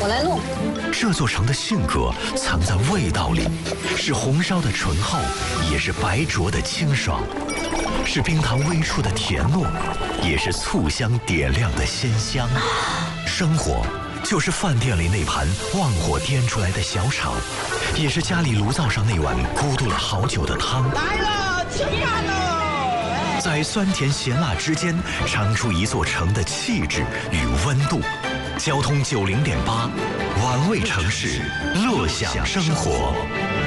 来弄。 这座城的性格藏在味道里，是红烧的醇厚，也是白灼的清爽，是冰糖微出的甜糯，也是醋香点亮的鲜香。生活就是饭店里那盘旺火颠出来的小炒，也是家里炉灶上那碗咕嘟了好久的汤。 来了，吃饭喽！ 在酸甜咸辣之间，尝出一座城的气质与温度。交通90.8，玩味城市，乐享生活。